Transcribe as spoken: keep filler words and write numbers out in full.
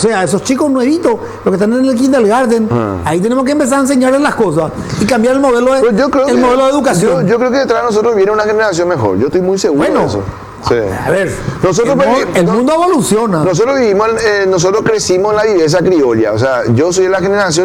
sea, esos chicos nuevitos, los que están en el kindergarten, uh-huh. ahí tenemos que empezar a enseñarles las cosas y cambiar el modelo de, pues yo creo el que, modelo de educación. Yo, yo creo que detrás de nosotros viene una generación mejor, yo estoy muy seguro bueno, de eso. Sí. A ver, nosotros el, mundo, el mundo evoluciona. Nosotros vivimos, eh, nosotros crecimos en la viveza criolla, o sea, yo soy de la generación